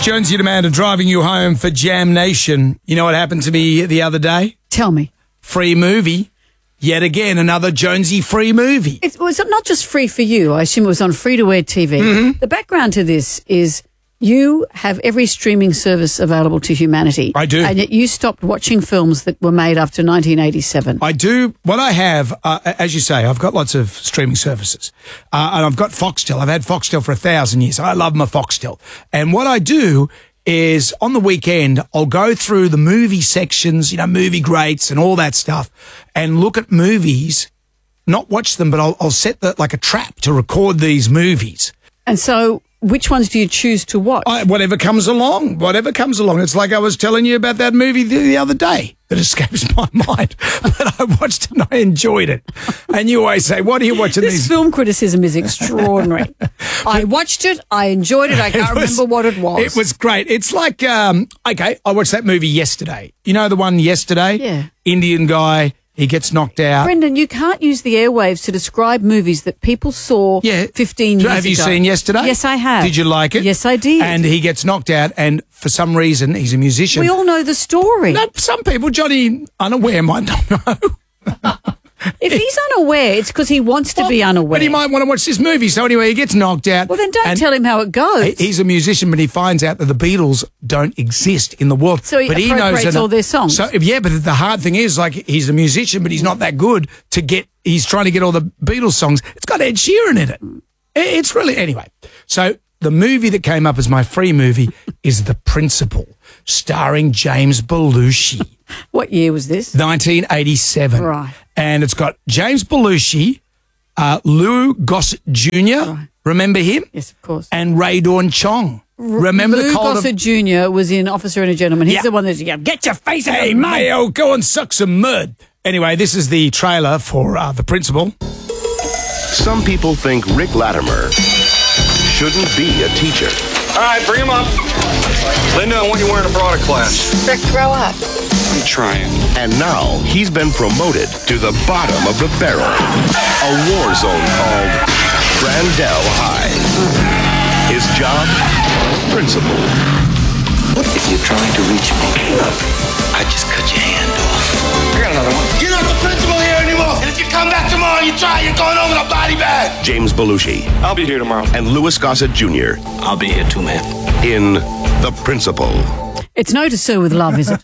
Jonesy and Amanda driving you home for Jam Nation. You know what happened to me the other day? Tell me. Free movie. Yet again, another Jonesy free movie. It was not just free for you. I assume it was on free-to-air TV. Mm-hmm. The background to this is you have every streaming service available to humanity. I do. And yet you stopped watching films that were made after 1987. I do. What I have, as you say, I've got lots of streaming services. And I've got Foxtel. I've had Foxtel for 1,000 years. I love my Foxtel. And what I do is on the weekend, I'll go through the movie sections, you know, movie greats and all that stuff, and look at movies, not watch them, but I'll set like a trap to record these movies. And so which ones do you choose to watch? Whatever comes along. It's like I was telling you about that movie the other day that escapes my mind. But I watched it and I enjoyed it. And you always say, what are you watching This film criticism is extraordinary. I watched it. I enjoyed it. I can't remember what it was. It was great. It's like, okay, I watched that movie yesterday. You know the one yesterday? Yeah. Indian guy. He gets knocked out. Brendan, you can't use the airwaves to describe movies that people saw 15 years ago. Have you seen yesterday? Yes, I have. Did you like it? Yes, I did. And he gets knocked out, and for some reason, he's a musician. We all know the story. No, some people, Johnny Unaware, might not know. If he's unaware, it's because he wants to be unaware. But he might want to watch this movie. So anyway, he gets knocked out. Well, then don't tell him how it goes. He's a musician, but he finds out that the Beatles don't exist in the world. So he appropriates all their songs. So, yeah, but the hard thing is, like, he's a musician, but he's not that good to get. He's trying to get all the Beatles songs. It's got Ed Sheeran in it. It's really anyway. So the movie that came up as my free movie is The Principal, starring James Belushi. What year was this? 1987. Right. And it's got James Belushi, Lou Gossett Jr. Right. Remember him? Yes, of course. And Ray Dawn Chong. Remember Lou the cold Gossett Jr. was in Officer and a Gentleman. He's the one that's, get your face in the mud. Hey, Mayo, go and suck some mud. Anyway, this is the trailer for The Principal. Some people think Rick Latimer shouldn't be a teacher. All right, bring him up. Linda, I want you wearing a bra to class. Rick, grow up. I'm trying. And now he's been promoted to the bottom of the barrel. A war zone called Brandell High. His job? Principal. If you're trying to reach me, I just cut your hand off. I got another one. You're not the principal here anymore. And if you come back tomorrow and you try, you're going over the body bag. James Belushi. I'll be here tomorrow. And Louis Gossett Jr. I'll be here too, man. in The Principal. It's no to sue with love, is it?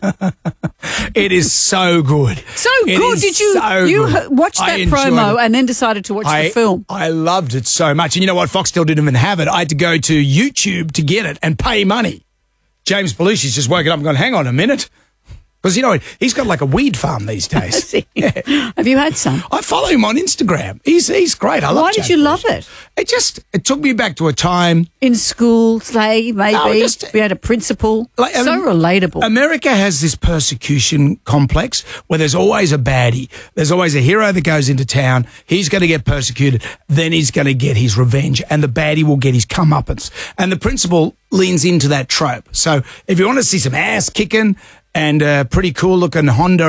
It is so good. So good. Did you watch that promo and then decided to watch the film? I loved it so much. And you know what? Foxtel didn't even have it. I had to go to YouTube to get it and pay money. James Belushi's just woken up and gone, hang on a minute. Because, you know, he's got like a weed farm these days. Yeah. Have you had some? I follow him on Instagram. He's great. I love Why did you love it? It took me back to a time. In school, say, maybe. We had a principal. So relatable. America has this persecution complex where there's always a baddie. There's always a hero that goes into town. He's going to get persecuted. Then he's going to get his revenge. And the baddie will get his comeuppance. And the principal leans into that trope. So if you want to see some ass kicking and a pretty cool looking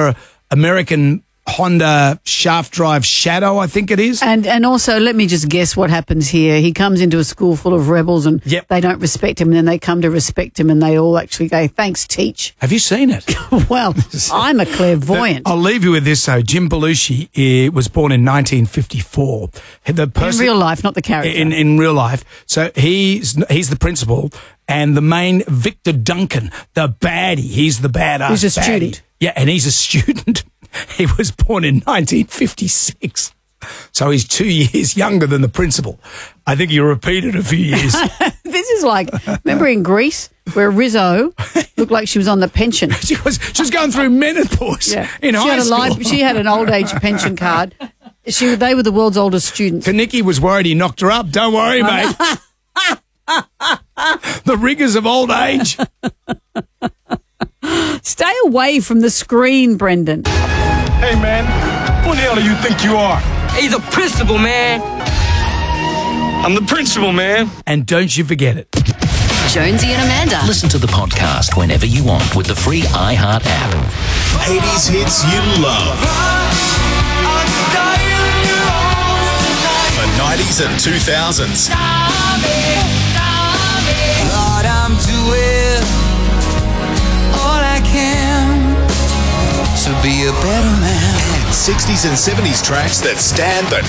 American Honda shaft drive Shadow, I think it is. And also, let me just guess what happens here. He comes into a school full of rebels and they don't respect him, and then they come to respect him and they all actually go, thanks, teach. Have you seen it? Well, I'm a clairvoyant. I'll leave you with this, though. Jim Belushi was born in 1954. In real life, not the character. In real life. So he's the principal, and the main, Victor Duncan, the baddie, he's the badass. He's a student. Yeah, and he's a student. He was born in 1956. So he's 2 years younger than the principal. I think he repeated a few years. This is like, remember in Greece where Rizzo looked like she was on the pension? She was going through menopause in high school. She had an old age pension card. They were the world's oldest students. Kaniki was worried he knocked her up. Don't worry, mate. The rigors of old age. Stay away from the screen, Brendan. Hey, man, who the hell do you think you are? He's a principal, man. I'm the principal, man. And don't you forget it. Jonesy and Amanda. Listen to the podcast whenever you want with the free iHeart app. 80s hits you love. The 90s and 2000s. Lord, I'm doing a better man. 60s and 70s tracks that stand the